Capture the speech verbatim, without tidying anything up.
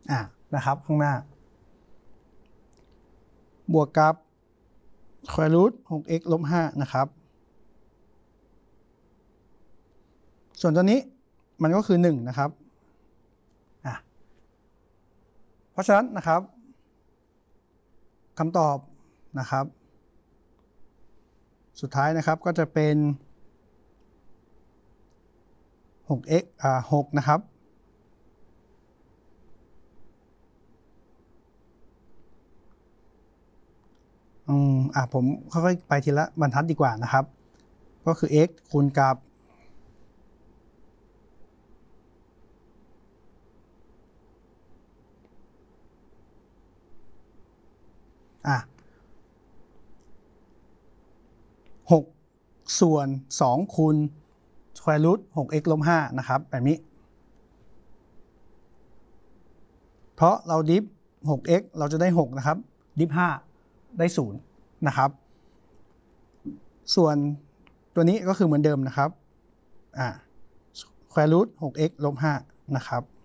อ่ะนะครับข้างหน้าบวกกับ square root หก x ลบห้านะครับส่วนตัวนี้มันก็คือหนึ่งนะครับอ่ะเพราะฉะนั้นนะครับคำตอบนะครับสุดท้ายนะครับก็จะเป็น หก x อ่าหกนะครับอืมอ่ะผมค่อยๆไปทีละบรรทัดดีกว่านะครับก็คือ x คูณกับอ่ะหกส่วนสองคูณ square root หก x ลบห้านะครับแบบนี้เพราะเราดิฟ หก x เราจะได้หกนะครับดิฟห้าได้ศูนย์นะครับส่วนตัวนี้ก็คือเหมือนเดิมนะครับอ่า square root หก x ลบห้านะครับ